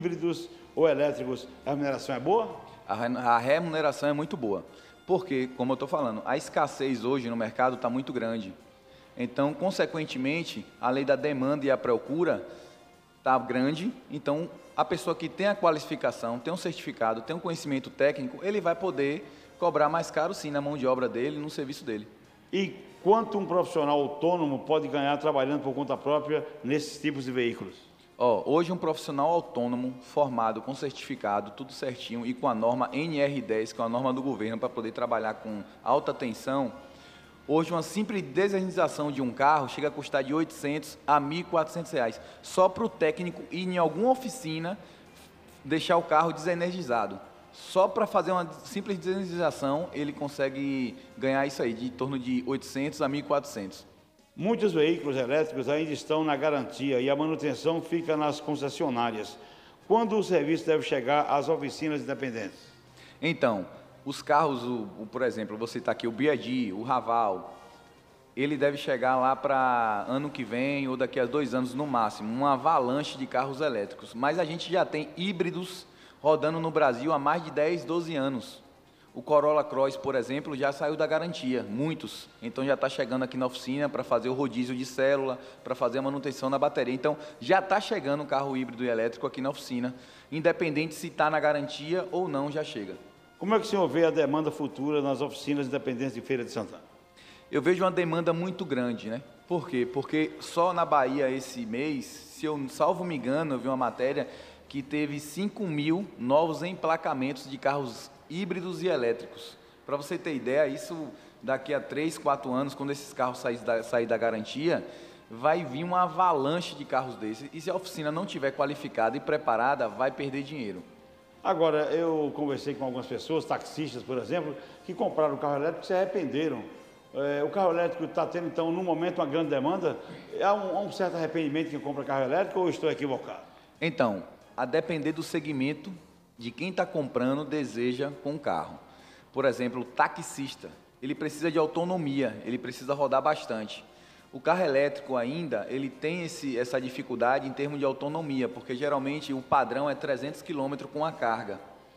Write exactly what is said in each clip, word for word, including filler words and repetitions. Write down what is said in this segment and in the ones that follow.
híbridos ou elétricos, a remuneração é boa? A re- a remuneração é muito boa. Porque, como eu estou falando, a escassez hoje no mercado está muito grande. Então, consequentemente, a lei da demanda e a procura está grande. Então, a pessoa que tem a qualificação, tem um certificado, tem um conhecimento técnico, ele vai poder cobrar mais caro, sim, na mão de obra dele, no serviço dele. E quanto um profissional autônomo pode ganhar trabalhando por conta própria nesses tipos de veículos? Ó, hoje um profissional autônomo, formado, com certificado, tudo certinho e com a norma N R dez, que é a norma do governo para poder trabalhar com alta tensão, hoje uma simples desertização de um carro chega a custar de oitocentos a mil e quatrocentos reais, só para o técnico ir em alguma oficina deixar o carro desenergizado. Só para fazer uma simples desenergização, ele consegue ganhar isso aí, de em torno de oitocentos a mil e quatrocentos. Muitos veículos elétricos ainda estão na garantia e a manutenção fica nas concessionárias. Quando o serviço deve chegar às oficinas independentes? Então, os carros, o, o, por exemplo, você está aqui, o B Y D, o Raval, ele deve chegar lá para ano que vem ou daqui a dois anos no máximo, uma avalanche de carros elétricos. Mas a gente já tem híbridos rodando no Brasil há mais de dez, doze anos. O Corolla Cross, por exemplo, já saiu da garantia, muitos. Então já está chegando aqui na oficina para fazer o rodízio de célula, para fazer a manutenção na bateria. Então já está chegando um carro híbrido e elétrico aqui na oficina, independente se está na garantia ou não, já chega. Como é que o senhor vê a demanda futura nas oficinas independentes de Feira de Santana? Eu vejo uma demanda muito grande, né? Por quê? Porque só na Bahia esse mês, se eu salvo me engano, eu vi uma matéria que teve cinco mil novos emplacamentos de carros híbridos e elétricos. Para você ter ideia, isso daqui a três, quatro anos, quando esses carros saírem da, sair da garantia, vai vir uma avalanche de carros desses. E se a oficina não estiver qualificada e preparada, vai perder dinheiro. Agora, eu conversei com algumas pessoas, taxistas, por exemplo, que compraram o carro elétrico e se arrependeram. É, o carro elétrico está tendo, então, no momento, uma grande demanda. Há um, há um certo arrependimento quem compra carro elétrico ou estou equivocado? Então, a depender do segmento de quem está comprando, deseja com o carro. Por exemplo, o taxista, ele precisa de autonomia, ele precisa rodar bastante. O carro elétrico ainda, ele tem esse, essa dificuldade em termos de autonomia, porque geralmente o padrão é trezentos quilômetros com a carga.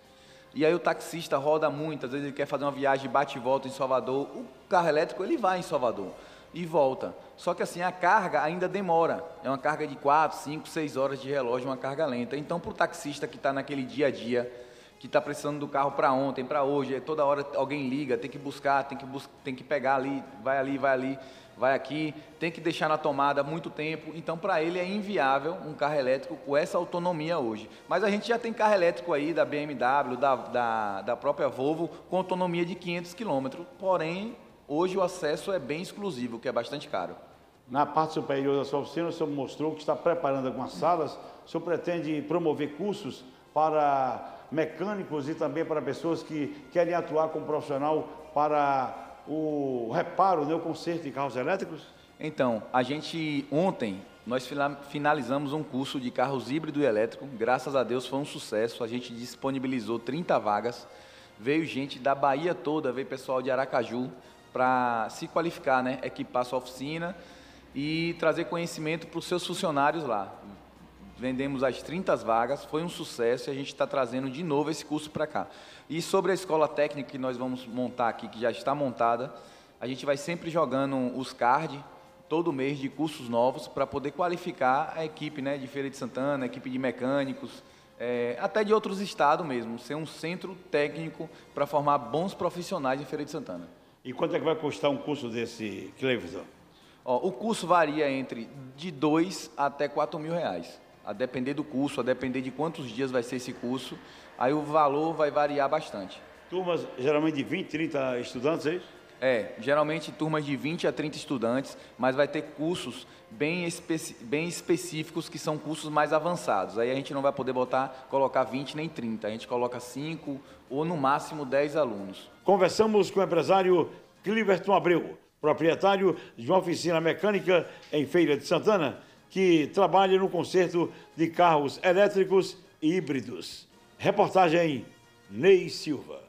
E aí o taxista roda muito, às vezes ele quer fazer uma viagem bate e volta em Salvador, o carro elétrico ele vai em Salvador e volta. Só que assim, a carga ainda demora, é uma carga de quatro, cinco, seis horas de relógio, uma carga lenta. Então, para o taxista que está naquele dia a dia, que está precisando do carro para ontem, para hoje, toda hora alguém liga, tem que buscar, tem que, bus tem que pegar ali, vai ali, vai ali, vai aqui, tem que deixar na tomada muito tempo. Então, para ele é inviável um carro elétrico com essa autonomia hoje. Mas a gente já tem carro elétrico aí da B M W, da, da, da própria Volvo, com autonomia de quinhentos quilômetros, porém, hoje o acesso é bem exclusivo, que é bastante caro. Na parte superior da sua oficina, o senhor mostrou que está preparando algumas salas. O senhor pretende promover cursos para mecânicos e também para pessoas que querem atuar como profissional para o reparo, né, o conserto de carros elétricos? Então, a gente, ontem, nós finalizamos um curso de carros híbrido e elétrico. Graças a Deus foi um sucesso. A gente disponibilizou trinta vagas. Veio gente da Bahia toda, veio pessoal de Aracaju, para se qualificar, né, equipar sua oficina e trazer conhecimento para os seus funcionários lá. Vendemos as trinta vagas, foi um sucesso e a gente está trazendo de novo esse curso para cá. E sobre a escola técnica que nós vamos montar aqui, que já está montada, a gente vai sempre jogando os cards, todo mês, de cursos novos, para poder qualificar a equipe, né, de Feira de Santana, a equipe de mecânicos, é, até de outros estados mesmo, ser um centro técnico para formar bons profissionais em Feira de Santana. E quanto é que vai custar um curso desse, Cleverson? Ó, o curso varia entre de dois até quatro mil reais. A depender do curso, a depender de quantos dias vai ser esse curso, aí o valor vai variar bastante. Turmas geralmente de vinte, trinta estudantes, é isso? É, geralmente turmas de vinte a trinta estudantes, mas vai ter cursos bem, especi bem específicos, que são cursos mais avançados. Aí a gente não vai poder botar, colocar vinte nem trinta, a gente coloca cinco ou no máximo dez alunos. Conversamos com o empresário Cliverton Abreu, proprietário de uma oficina mecânica em Feira de Santana, que trabalha no conserto de carros elétricos e híbridos. Reportagem Ney Silva.